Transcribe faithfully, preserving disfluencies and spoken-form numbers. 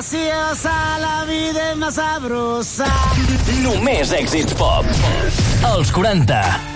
graciosa, la vida és más sabrosa. Només èxits pop. Els quaranta.